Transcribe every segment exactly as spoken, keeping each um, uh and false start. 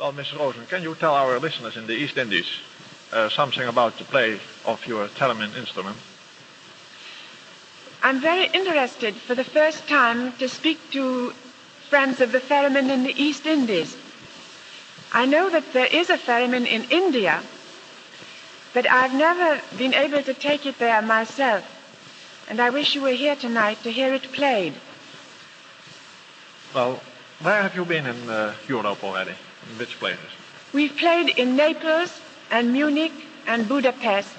Well, Miss Rosen, can you tell our listeners in the East Indies uh, something about the play of your theremin instrument? I'm very interested for the first time to speak to friends of the theremin in the East Indies. I know that there is a theremin in India, but I've never been able to take it there myself, and I wish you were here tonight to hear it played. Well, where have you been in uh, Europe already? In which places? We've played in Naples and Munich and Budapest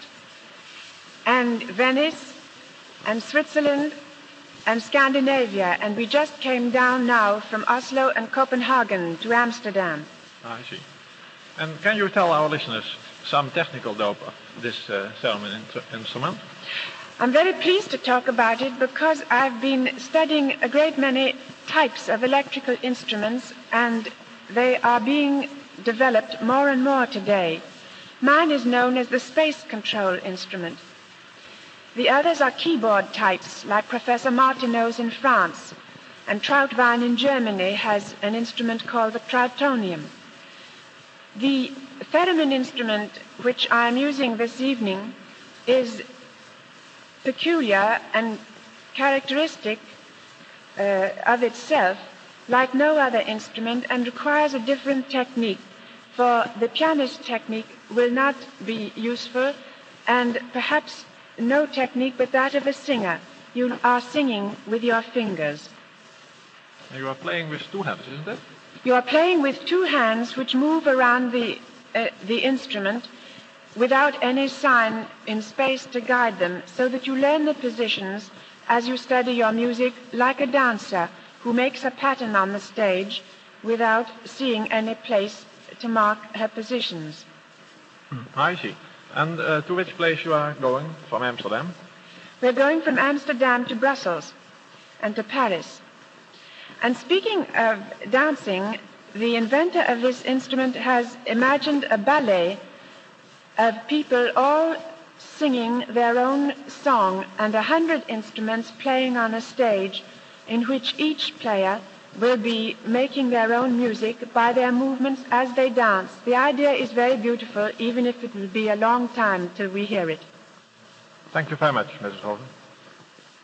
and Venice and Switzerland and Scandinavia, and we just came down now from Oslo and Copenhagen to Amsterdam. I see. And can you tell our listeners some technical dope of this uh, theremin instrument? I'm very pleased to talk about it because I've been studying a great many types of electrical instruments, and they are being developed more and more today. Mine is known as the space control instrument. The others are keyboard types, like Professor Martineau's in France, and Trautwein in Germany has an instrument called the Trautonium. The theremin instrument which I am using this evening is peculiar and characteristic uh, of itself, like no other instrument, and requires a different technique, for the pianist technique will not be useful, and perhaps no technique but that of a singer. You are singing with your fingers. You are playing with two hands, isn't it? You are playing with two hands which move around the, uh, the instrument without any sign in space to guide them, so that you learn the positions as you study your music, like a dancer who makes a pattern on the stage without seeing any place to mark her positions. I see. And uh, to which place you are going from Amsterdam? We're going from Amsterdam to Brussels and to Paris. And speaking of dancing, the inventor of this instrument has imagined a ballet of people all singing their own song and a hundred instruments playing on a stage in which each player will be making their own music by their movements as they dance. The idea is very beautiful, even if it will be a long time till we hear it. Thank you very much, Missus Rosen.